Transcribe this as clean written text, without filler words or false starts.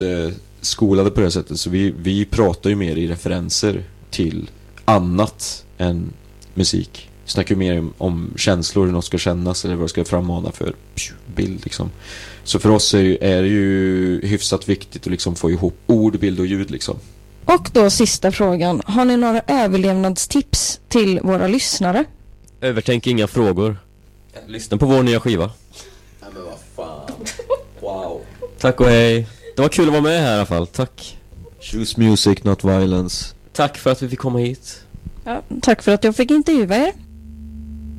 skolade på det sättet, så vi pratar ju mer i referenser till annat än musik. Vi snackar ju mer om känslor, hur något ska kännas eller vad det ska frammana för bild liksom. Så för oss är det ju hyfsat viktigt att liksom få ihop ord, bild och ljud liksom. Och då sista frågan. Har ni några överlevnadstips till våra lyssnare? Övertänk inga frågor. Lyssna på vår nya skiva. Nej men vad fan. Wow. Tack och hej. Det var kul att vara med här i alla fall. Tack. Choose music, not violence. Tack för att vi fick komma hit. Ja, tack för att jag fick intervjua er.